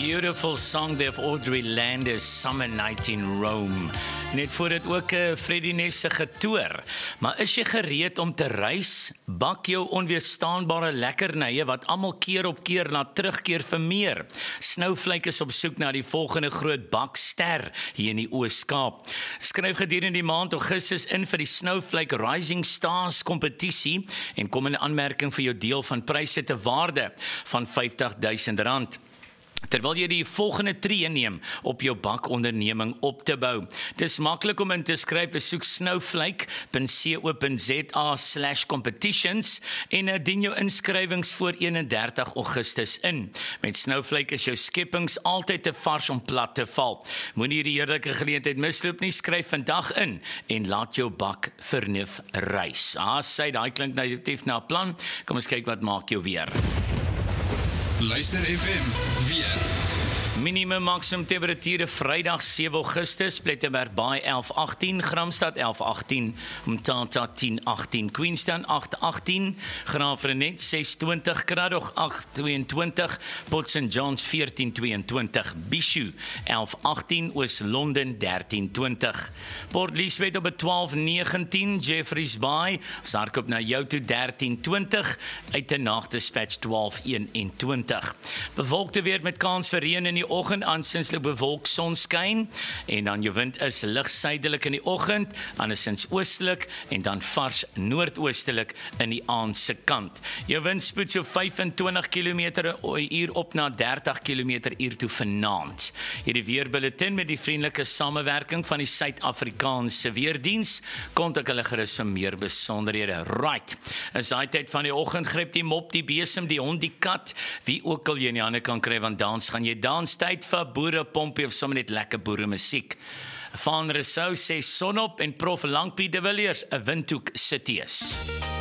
beautiful song there of Audrey Landis, Summer Night in Rome. Net voor dit ook Freddie Ness se getoer. Maar is jy gereed om te reis? Bak jou onweerstaanbare lekkernye wat almal keer op keer laat terugkeer vir meer. Snowflake is op soek na die volgende groot bakster hier in die Oos-Kaap. Skryf gedurende die maand Augustus in vir die Snowflake Rising Stars kompetisie en kom in aanmerking vir jou deel van pryse te waarde van R50.000. Terwyl jy die volgende tree neem op jou bakonderneming op te bou. Dis maklik om in te skryf, besoek snowflake.co.za/competitions en dien jou inskrywings voor 31 Augustus in. Met Snowflake is jou skepings altyd te vars om plat te val. Moenie die heerlike geleentheid misloop nie, skryf vandag in en laat jou bak vernuf reis. Sy, daai klink negatief na 'n plan. Kom ons kyk wat maak jou weer. Luister FM, weer. Minimum maksimum temperature Vrydag 7 Augustus, Plettenberg Baai 11-18, Gramstad 11-18, Mthatha 10-18, Queenstown 8-18, Graafrenet 6-20, Kraddock 8-22, Port St. John's 14-22, Bishu 11-18, Oos-London 13-20, Port Elizabeth op 12-19, Jeffreys Bay, Sarkop na jou toe 13-20, uit 'n nagdispatch 12-21. Bewolkte weer met kans vir reën in die oggend, aansienslik bewolk sonskyn en dan jou wind is lig suidelik in die oggend, andersins oostelik en dan vars noordoostelik in die aand se kant. Jou windspoed so 25 km/h op na 30 km/h toe vanaand. Hierdie weerbulletin met die vriendelike samewerking van die Suid-Afrikaanse Weerdiens. Kontak hulle gerus vir meer besonderhede. Right. Is daai tyd van die oggend, gryp die mop, die besem, die hond, die kat, wie ook al jy in die hande kan kry, want dans gaan jy dans. Tyd vir boerepompie of sommer net lekker boere musiek. Van Rousseau sê son op en Prof Langpie de Villiers 'n windhoek sit ees.